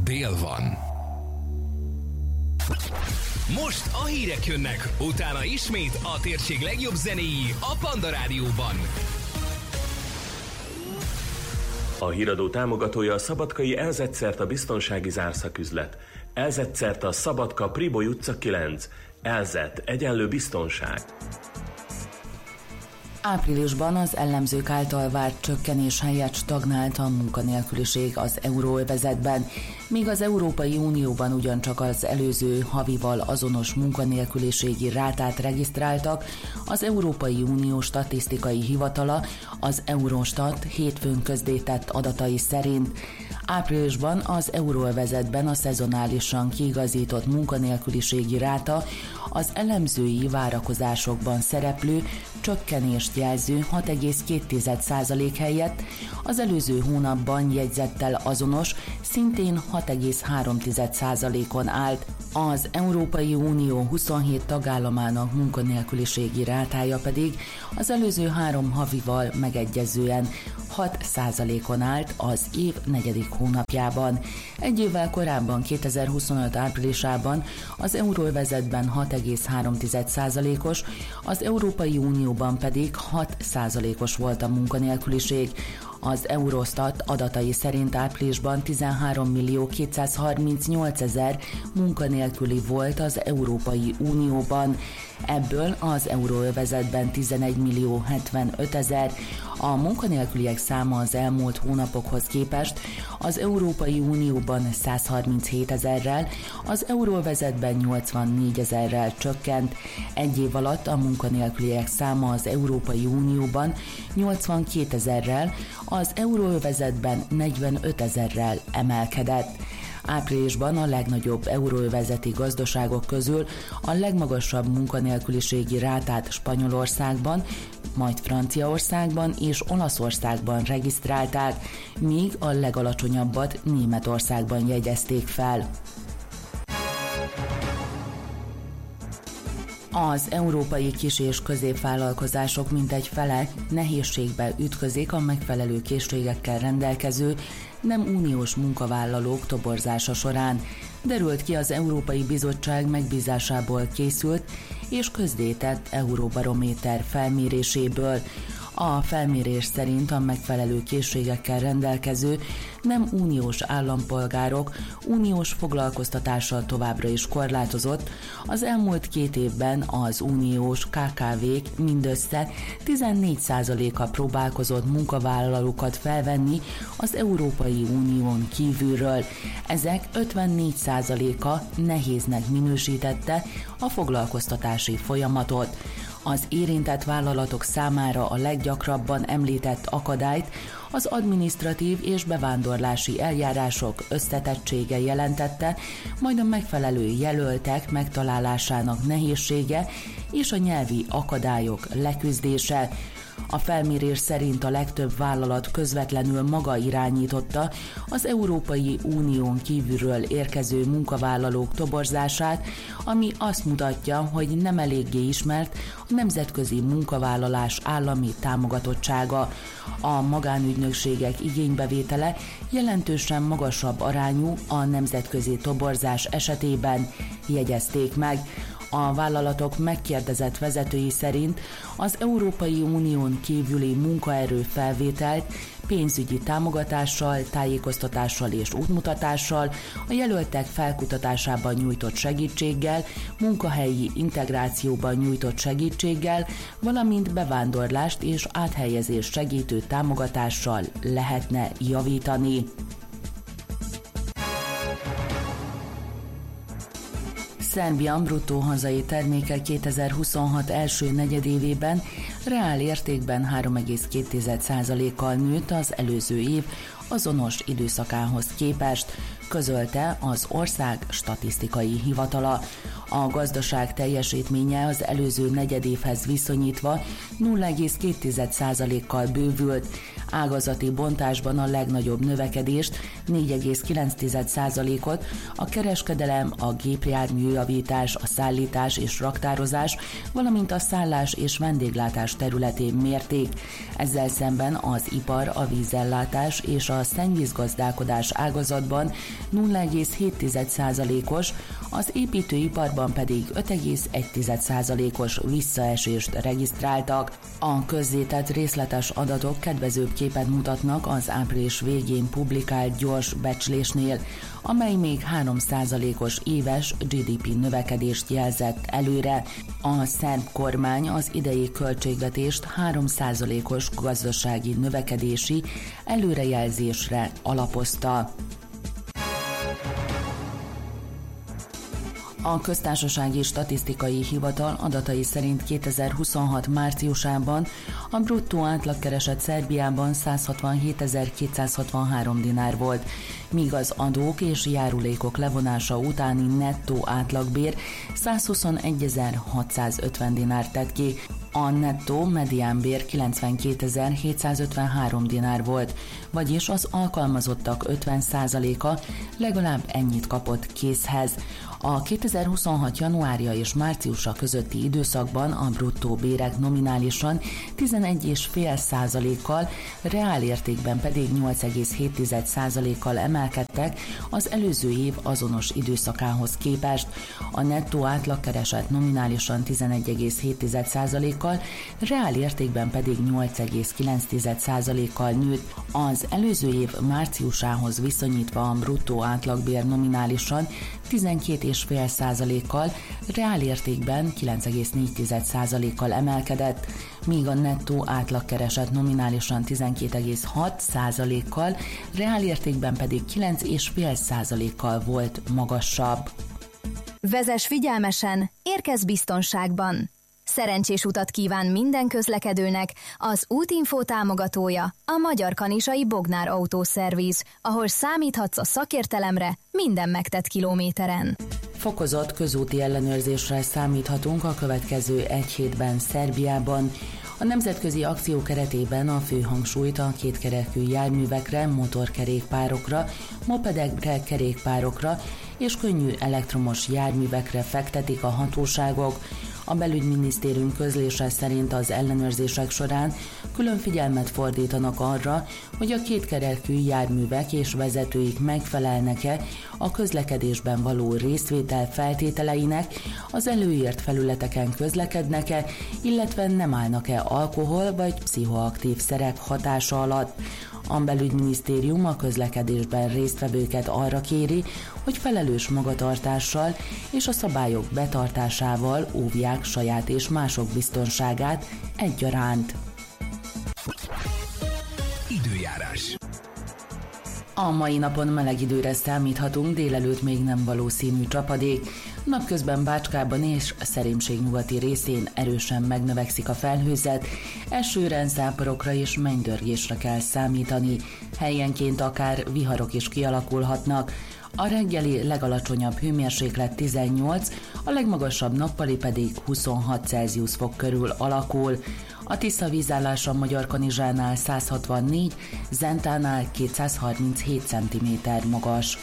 dél van. Most a hírek jönnek, utána ismét a térség legjobb zenéi a Panda Rádióban. A híradó támogatója a szabadkai Elzetszert a biztonsági zárszaküzlet. Elzetszert a Szabadka Priboly utca 9. Elzet egyenlő biztonság. Áprilisban az ellenzők által várt csökkenés helyett stagnált a munkanélküliség az euróövezetben, míg az Európai Unióban ugyancsak az előző havival azonos munkanélküliségi rátát regisztráltak, az Európai Unió statisztikai hivatala, az Eurostat hétfőn közzétett adatai szerint. Áprilisban az euróövezetben a szezonálisan kiigazított munkanélküliségi ráta az elemzői várakozásokban szereplő csökkenést jelző 6,2% helyett az előző hónapban jegyzettel azonos, szintén 6,3%-on állt. Az Európai Unió 27 tagállamának munkanélküliségi rátája pedig az előző 3 havival megegyezően 6%-on állt az év 4. hónapjában. Egy évvel korábban, 2025 áprilisában az euróövezetben 6,3%-os, az Európai Unióban pedig 6%-os volt a munkanélküliség. Az Eurostat adatai szerint áprilisban 13.238.000 munkanélküli volt az Európai Unióban. Ebből az euróövezetben 11.075.000. A munkanélküliek száma az elmúlt hónapokhoz képest az Európai Unióban 137.000-rel, az euróövezetben 84.000-rel csökkent. Egy év alatt a munkanélküliek száma az Európai Unióban 82.000-rel, az euróövezetben 45.000-rel emelkedett. Áprilisban a legnagyobb euróövezeti gazdaságok közül a legmagasabb munkanélküliségi rátát Spanyolországban, majd Franciaországban és Olaszországban regisztrálták, míg a legalacsonyabbat Németországban jegyezték fel. Az európai kis- és középvállalkozások mintegy fele nehézségbe ütközik a megfelelő készségekkel rendelkező nem uniós munkavállalók toborzása során, derült ki az Európai Bizottság megbízásából készült és közzétett Euróbarométer felméréséből. A felmérés szerint a megfelelő készségekkel rendelkező nem uniós állampolgárok uniós foglalkoztatással továbbra is korlátozott, az elmúlt 2 évben az uniós KKV-k mindössze 14%-a próbálkozott munkavállalókat felvenni az Európai Unión kívülről. Ezek 54%-a nehéznek minősítette a foglalkoztatási folyamatot. Az érintett vállalatok számára a leggyakrabban említett akadályt az adminisztratív és bevándorlási eljárások összetettsége jelentette, majd a megfelelő jelöltek megtalálásának nehézsége és a nyelvi akadályok leküzdése. A felmérés szerint a legtöbb vállalat közvetlenül maga irányította az Európai Unión kívülről érkező munkavállalók toborzását, ami azt mutatja, hogy nem eléggé ismert a nemzetközi munkavállalás állami támogatottsága. A magánügynökségek igénybevétele jelentősen magasabb arányú a nemzetközi toborzás esetében, jegyezték meg. A vállalatok megkérdezett vezetői szerint az Európai Unión kívüli munkaerő felvételt pénzügyi támogatással, tájékoztatással és útmutatással, a jelöltek felkutatásában nyújtott segítséggel, munkahelyi integrációban nyújtott segítséggel, valamint bevándorlást és áthelyezést segítő támogatással lehetne javítani. Szerbia bruttó hazai terméke 2026 első negyedévében reál értékben 3,2%-kal nőtt az előző év azonos időszakához képest, közölte az ország statisztikai hivatala. A gazdaság teljesítménye az előző negyedévhez viszonyítva 0,2%-kal bővült. Ágazati bontásban a legnagyobb növekedést, 4,9%-ot a kereskedelem, a gépjárműjavítás, a szállítás és raktározás, valamint a szállás és vendéglátás területén mérték. Ezzel szemben az ipar, a vízellátás és a szennyvízgazdálkodás ágazatban 0,7%-os, az építőiparban pedig 5,1%-os visszaesést regisztráltak. A közzétett részletes adatok kedvezőbb képet mutatnak az április végén publikált gyors becslésnél, amely még 3%-os éves GDP növekedést jelzett előre. A szerb kormány az idei költségvetést 3%-os gazdasági növekedési előrejelzésre alapozta. A Köztársasági Statisztikai Hivatal adatai szerint 2026 márciusában a bruttó átlagkereset Szerbiában 167.263 dinár volt, míg az adók és járulékok levonása utáni nettó átlagbér 121.650 dinár tett ki. A nettó mediánbér 92.753 dinár volt, vagyis az alkalmazottak 50%-a legalább ennyit kapott készhez. A 2026. januárja és márciusa közötti időszakban a bruttó bérek nominálisan 11,5%-kal, reálértékben pedig 8,7%-kal emelkedtek az előző év azonos időszakához képest. A nettó átlagkereset nominálisan 11,7%-kal, reálértékben pedig 8,9%-kal nőtt. Az előző év márciusához viszonyítva a bruttó átlagbér nominálisan 12,5%-kal, reálértékben 9,4%-kal emelkedett, míg a nettó átlagkereset nominálisan 12,6%-kal, reálértékben pedig 9,5%-kal volt magasabb. Vezess figyelmesen, érkezz biztonságban! Szerencsés utat kíván minden közlekedőnek az Útinfo támogatója, a Magyar Kanizsai Bognár Autószerviz, ahol számíthatsz a szakértelemre minden megtett kilométeren. Fokozott közúti ellenőrzésre számíthatunk a következő egy hétben Szerbiában. A nemzetközi akció keretében a fő hangsúlyt a kétkerekű járművekre, motorkerékpárokra, mopedekre, kerékpárokra és könnyű elektromos járművekre fektetik a hatóságok. A belügyminisztérium közlése szerint az ellenőrzések során külön figyelmet fordítanak arra, hogy a kétkerekű járművek és vezetőik megfelelnek-e a közlekedésben való részvétel feltételeinek, az előírt felületeken közlekednek-e, illetve nem állnak-e alkohol vagy pszichoaktív szerek hatása alatt. A belügyminisztérium a közlekedésben résztvevőket arra kéri, hogy felelős magatartással és a szabályok betartásával óvják saját és mások biztonságát egyaránt. Időjárás. A mai napon meleg időre számíthatunk, délelőtt még nem valószínű csapadék. Napközben Bácskában és Szerémség nyugati részén erősen megnövekszik a felhőzet, esőre, záporokra és mennydörgésre kell számítani. Helyenként akár viharok is kialakulhatnak. A reggeli legalacsonyabb hőmérséklet 18, a legmagasabb nappali pedig 26 Celsius fok körül alakul. A Tisza vízállása Magyarkanizsánál 164, Zentánál 237 cm magas.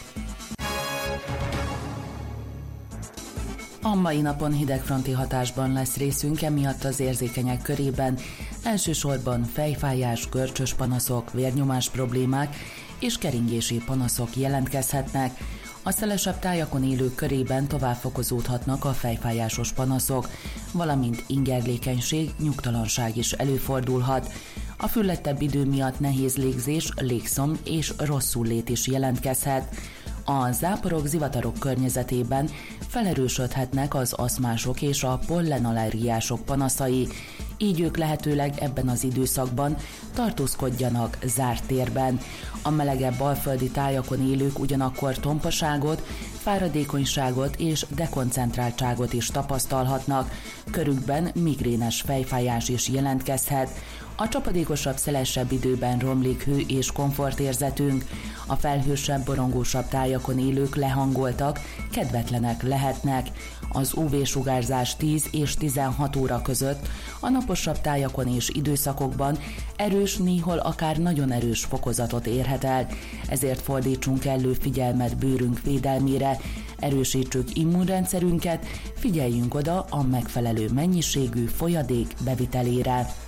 A mai napon hidegfronti hatásban lesz részünk, emiatt az érzékenyek körében elsősorban fejfájás, görcsös panaszok, vérnyomás problémák és keringési panaszok jelentkezhetnek. A szelesebb tájakon élők körében tovább fokozódhatnak a fejfájásos panaszok, valamint ingerlékenység, nyugtalanság is előfordulhat. A füllettebb idő miatt nehéz légzés, légszom és rosszullét is jelentkezhet. A záporok, zivatarok környezetében felerősödhetnek az aszmások és a pollenallergiások panaszai, így ők lehetőleg ebben az időszakban tartózkodjanak zárt térben. A melegebb alföldi tájakon élők ugyanakkor tompaságot, fáradékonyságot és dekoncentráltságot is tapasztalhatnak, körükben migrénes fejfájás is jelentkezhet. A csapadékosabb, szelesebb időben romlik hő és komfortérzetünk. A felhősebb, borongósabb tájakon élők lehangoltak, kedvetlenek lehetnek. Az UV-sugárzás 10 és 16 óra között a naposabb tájakon és időszakokban erős, néhol akár nagyon erős fokozatot érhet el. Ezért fordítsunk elő figyelmet bőrünk védelmére, erősítsük immunrendszerünket, figyeljünk oda a megfelelő mennyiségű folyadék bevitelére.